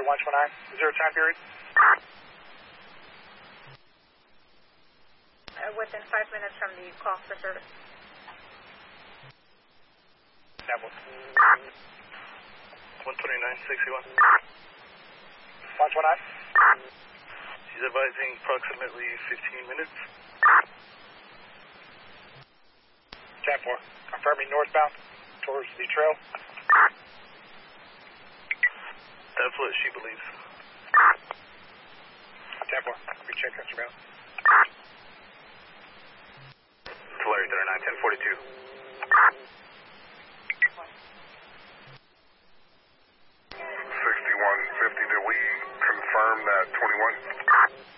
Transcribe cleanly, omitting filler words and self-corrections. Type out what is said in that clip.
February 129. Is there a time period? Within 5 minutes from the call for service. Example. 129.61. 129. She's advising approximately 15 minutes. 10-4. Confirming northbound towards the trail. That's what she believes. 10-4. We check that surveillance.